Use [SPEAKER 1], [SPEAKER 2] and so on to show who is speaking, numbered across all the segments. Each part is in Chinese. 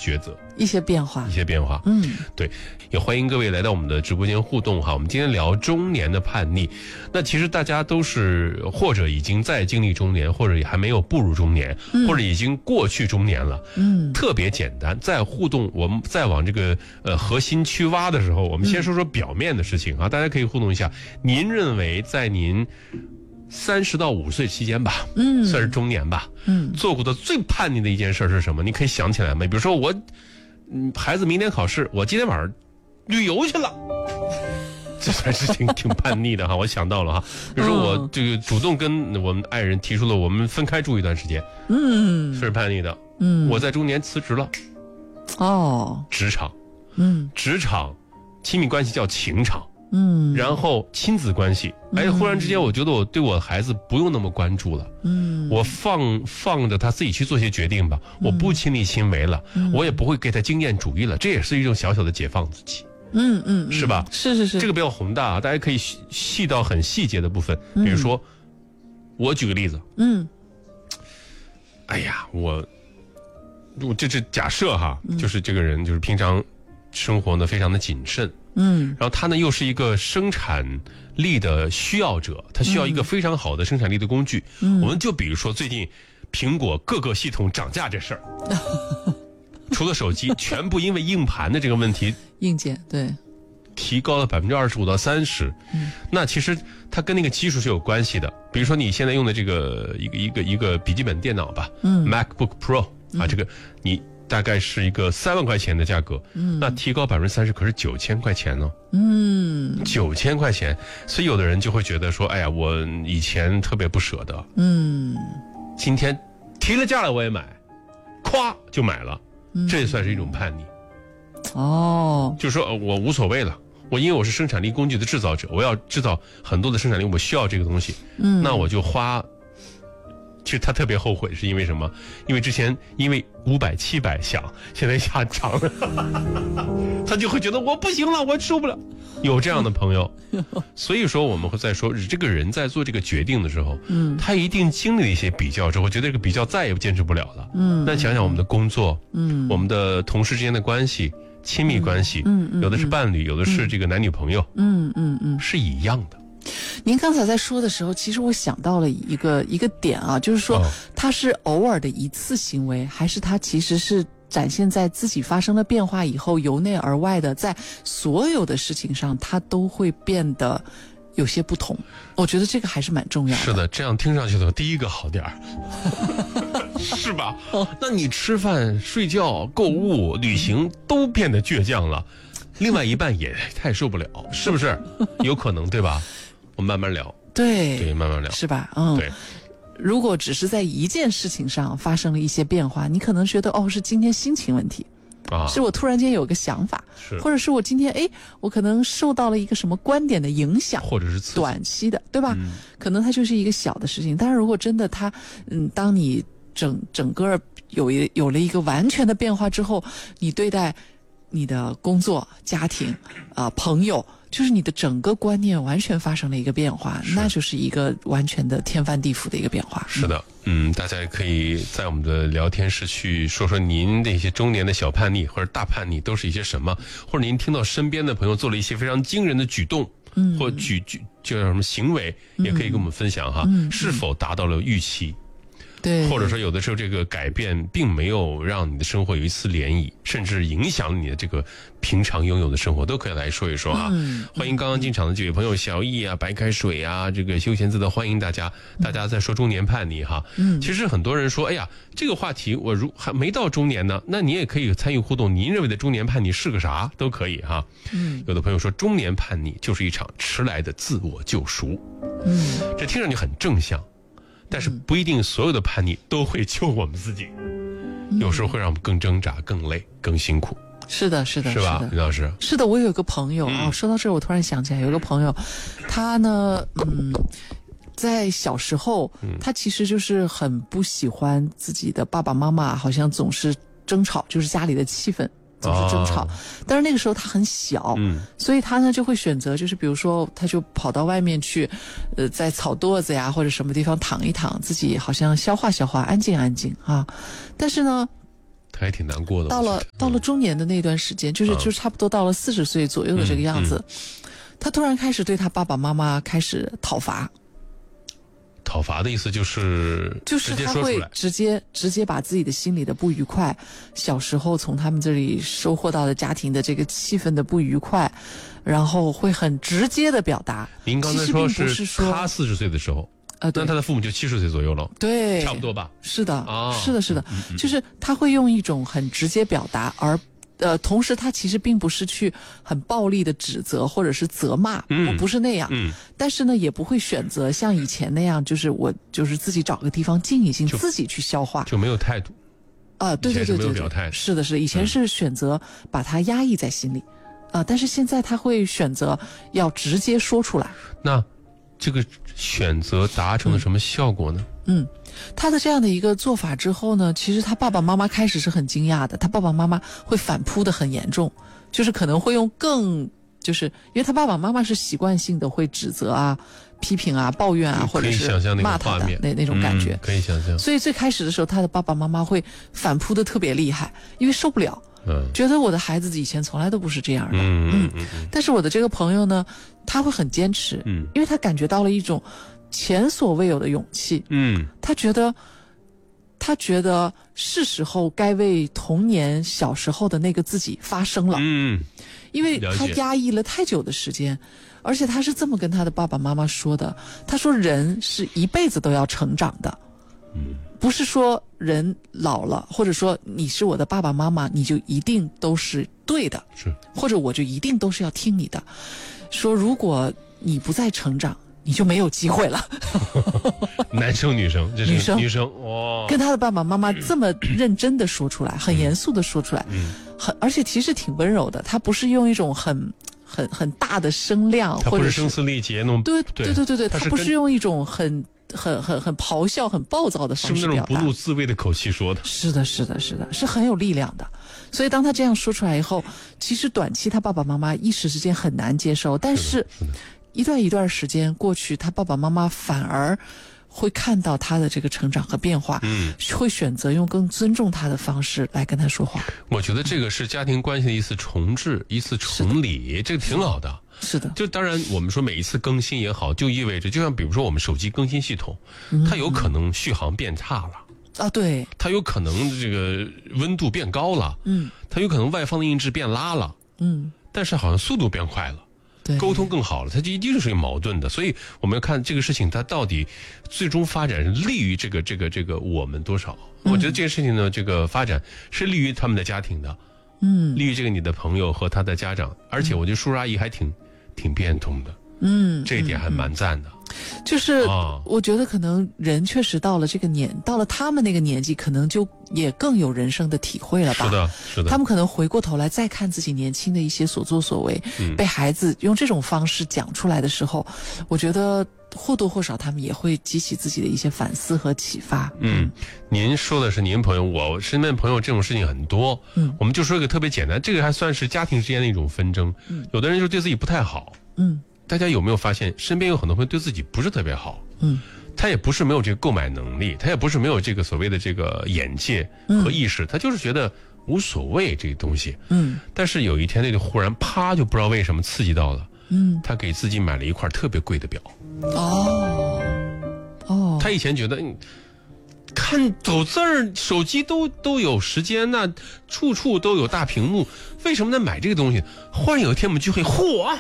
[SPEAKER 1] 抉择，
[SPEAKER 2] 一些变化。
[SPEAKER 1] 对，也欢迎各位来到我们的直播间互动哈。我们今天聊中年的叛逆，那其实大家都是或者已经在经历中年，或者也还没有步入中年，或者已经过去中年了。特别简单，在互动我们再往这个核心区挖的时候，我们先说说表面的事情啊，大家可以互动一下。您认为在您30到50岁期间吧，算是中年吧，做过的最叛逆的一件事是什么？你可以想起来吗？比如说我，孩子明天考试，我今天晚上旅游去了，这算是挺叛逆的哈。我想到了哈，比如说我这个主动跟我们爱人提出了我们分开住一段时间，是叛逆的。我在中年辞职了。职场，职场，亲密关系叫情场。然后亲子关系，忽然之间我觉得我对我的孩子不用那么关注了，我放着他自己去做些决定吧，我不亲力亲为了，我也不会给他经验主义了，这也是一种小小的解放自己，是吧？
[SPEAKER 2] 是，这
[SPEAKER 1] 个比较宏大啊，大家可以细到很细节的部分，比如说，我举个例子，哎呀，我这假设哈，就是这个人就是平常生活呢非常的谨慎。然后他呢又是一个生产力的需要者，他需要一个非常好的生产力的工具。我们就比如说最近苹果各个系统涨价这事儿，除了手机，全部因为硬盘的这个问题，
[SPEAKER 2] 硬件对
[SPEAKER 1] 提高了25%到30%。那其实它跟那个技术是有关系的。比如说你现在用的这个一个笔记本电脑吧，MacBook Pro 啊，这个你大概是一个3万块钱的价格，那提高30%可是9000块钱呢，9000块钱，所以有的人就会觉得说，哎呀，我以前特别不舍得，今天提了价了我也买，咵就买了，这也算是一种叛逆。就是说我无所谓了，因为我是生产力工具的制造者，我要制造很多的生产力，我需要这个东西，那我就花。其实他特别后悔，是因为什么？因为之前因为500、700想，现在下涨了，他就会觉得我不行了，我受不了。有这样的朋友，所以说我们会在说，这个人在做这个决定的时候，他一定经历了一些比较之后，觉得这个比较再也坚持不了了。那想想我们的工作，我们的同事之间的关系、亲密关系，有的是伴侣，有的是这个男女朋友，是一样的。
[SPEAKER 2] 您刚才在说的时候，其实我想到了一个点啊，就是说他是偶尔的一次行为，还是他其实是展现在自己发生了变化以后，由内而外的在所有的事情上他都会变得有些不同。我觉得这个还是蛮重要的。
[SPEAKER 1] 是的，这样听上去的第一个好点儿是吧？那你吃饭、睡觉、购物、旅行都变得倔强了，另外一半也太受不了，是不是？有可能，对吧？我们慢慢聊，对，慢慢聊，
[SPEAKER 2] 是吧？
[SPEAKER 1] 对。
[SPEAKER 2] 如果只是在一件事情上发生了一些变化，你可能觉得是今天心情问题，是我突然间有个想法，或者是我今天我可能受到了一个什么观点的影响，
[SPEAKER 1] 或者是
[SPEAKER 2] 短期的，对吧？可能它就是一个小的事情。但是如果真的它，当你整个有了一个完全的变化之后，你对待你的工作、家庭、朋友，就是你的整个观念完全发生了一个变化，那就是一个完全的天翻地覆的一个变化。
[SPEAKER 1] 是的，大家也可以在我们的聊天室去说说您的一些中年的小叛逆或者大叛逆都是一些什么，或者您听到身边的朋友做了一些非常惊人的举动，或叫什么行为，也可以跟我们分享哈，是否达到了预期。
[SPEAKER 2] 对，
[SPEAKER 1] 或者说有的时候这个改变并没有让你的生活有一丝涟漪，甚至影响了你的这个平常拥有的生活，都可以来说一说啊。欢迎刚刚进场的几位朋友，小易啊、白开水啊，这个休闲自得，欢迎大家在说中年叛逆哈。其实很多人说，哎呀，这个话题我还没到中年呢，那你也可以参与互动，您认为的中年叛逆是个啥都可以哈。有的朋友说中年叛逆就是一场迟来的自我救赎，这听上去很正向。但是不一定所有的叛逆都会救我们自己，有时候会让我们更挣扎、更累、更辛苦。
[SPEAKER 2] 是的，
[SPEAKER 1] 是吧，李老师？
[SPEAKER 2] 是的，我有一个朋友说到这儿，我突然想起来，有一个朋友，他呢，在小时候，他其实就是很不喜欢自己的爸爸妈妈，好像总是争吵，就是家里的气氛。总是争吵，但是那个时候他很小，所以他呢就会选择，就是比如说，他就跑到外面去，在草垛子呀或者什么地方躺一躺，自己好像消化消化，安静安静啊。但是呢，
[SPEAKER 1] 他也挺难过的。
[SPEAKER 2] 到了中年的那段时间，就差不多到了40岁左右的这个样子，他突然开始对他爸爸妈妈开始讨伐。
[SPEAKER 1] 讨伐的意思就是
[SPEAKER 2] 他会直接把自己的心里的不愉快，小时候从他们这里收获到的家庭的这个气氛的不愉快，然后会很直接的表达。
[SPEAKER 1] 您刚才说是他40岁的时候，那他的父母就70岁左右了，
[SPEAKER 2] 对，
[SPEAKER 1] 差不多吧？
[SPEAKER 2] 是的，是的，就是他会用一种很直接表达，而同时他其实并不是去很暴力的指责或者是责骂，不是那样，但是呢也不会选择像以前那样，就是我就是自己找个地方静一静，自己去消化，
[SPEAKER 1] 就没有态度
[SPEAKER 2] 对，
[SPEAKER 1] 没有表态，
[SPEAKER 2] 是的，以前是选择把它压抑在心里，但是现在他会选择要直接说出来。
[SPEAKER 1] 那这个选择达成了什么效果呢？
[SPEAKER 2] 他的这样的一个做法之后呢，其实他爸爸妈妈开始是很惊讶的，他爸爸妈妈会反扑的很严重，就是可能会用就是因为他爸爸妈妈是习惯性的会指责啊、批评啊、抱怨啊，或者是骂他的那种感觉，
[SPEAKER 1] 可以想象。
[SPEAKER 2] 所以最开始的时候，他的爸爸妈妈会反扑的特别厉害，因为受不了。觉得我的孩子以前从来都不是这样的。但是我的这个朋友呢，他会很坚持，因为他感觉到了一种前所未有的勇气。他觉得是时候该为童年小时候的那个自己发声了。因为他压抑了太久的时间，而且他是这么跟他的爸爸妈妈说的，他说人是一辈子都要成长的。不是说人老了，或者说你是我的爸爸妈妈，你就一定都是对的，或者我就一定都是要听你的。说如果你不再成长，你就没有机会了。
[SPEAKER 1] 男生女生，这是女生哦，
[SPEAKER 2] 跟他的爸爸妈妈这么认真的说出来，很严肃的说出来，而且其实挺温柔的，他不是用一种很大的声量，或者是
[SPEAKER 1] 声嘶力竭那种，
[SPEAKER 2] 对，他不是用一种很咆哮、很暴躁的方式表达，
[SPEAKER 1] 是那种不露自威的口气说的。是
[SPEAKER 2] 的，是很有力量的。所以当他这样说出来以后，其实短期他爸爸妈妈一时之间很难接受，但是一段时间过去，他爸爸妈妈反而会看到他的这个成长和变化，会选择用更尊重他的方式来跟他说话。
[SPEAKER 1] 我觉得这个是家庭关系的一次重置，一次重理，这个挺好的。
[SPEAKER 2] 是的，
[SPEAKER 1] 就当然我们说每一次更新也好，就意味着就像比如说我们手机更新系统，它有可能续航变差了
[SPEAKER 2] 对，
[SPEAKER 1] 它有可能这个温度变高了，它有可能外放的音质变拉了，但是好像速度变快了，
[SPEAKER 2] 对，
[SPEAKER 1] 沟通更好了，它就一定是有矛盾的。所以我们要看这个事情它到底最终发展利于这个我们多少。我觉得这个事情呢，这个发展是利于他们的家庭的，利于这个你的朋友和他的家长，而且我觉得叔叔阿姨还挺变通的，这一点还蛮赞的。
[SPEAKER 2] 就是我觉得可能人确实到了他们那个年纪，可能就也更有人生的体会了吧。
[SPEAKER 1] 是的，
[SPEAKER 2] 他们可能回过头来再看自己年轻的一些所作所为，被孩子用这种方式讲出来的时候，我觉得或多或少他们也会激起自己的一些反思和启发。
[SPEAKER 1] 您说的是您朋友，我身边朋友这种事情很多。我们就说一个特别简单，这个还算是家庭之间的一种纷争。有的人就对自己不太好。大家有没有发现，身边有很多朋友对自己不是特别好？他也不是没有这个购买能力，他也不是没有这个所谓的这个眼界和意识，他就是觉得无所谓这个东西。但是有一天那就忽然啪，就不知道为什么刺激到了。他给自己买了一块特别贵的表。他以前觉得看走字儿，手机都有时间，那处处都有大屏幕，为什么能买这个东西？忽然有一天我们聚会，嚯！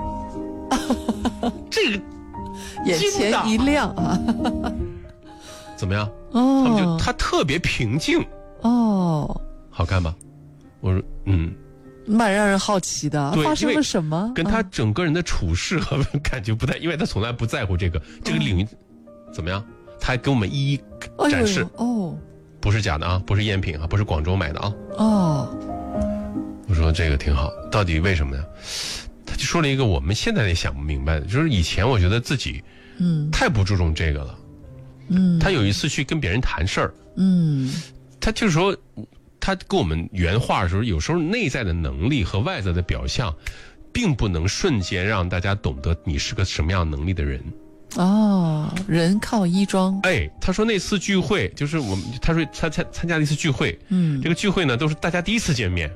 [SPEAKER 1] 这个
[SPEAKER 2] 眼前一亮啊！
[SPEAKER 1] 怎么样？他特别平静。好看吧？我说
[SPEAKER 2] 蛮让人好奇的，发生了什么？
[SPEAKER 1] 跟他整个人的处事和感觉不太，因为他从来不在乎这个领域怎么样，他还给我们一一展示。不是假的啊，不是赝品啊，不是广州买的啊。我说这个挺好，到底为什么呀？他就说了一个我们现在也想不明白的，就是以前我觉得自己太不注重这个了。他有一次去跟别人谈事儿，他就是说他跟我们原话的时候，有时候内在的能力和外在的表象并不能瞬间让大家懂得你是个什么样能力的人。
[SPEAKER 2] 哦，人靠衣装。
[SPEAKER 1] 哎，他说那次聚会就是他说他参加了一次聚会，这个聚会呢都是大家第一次见面，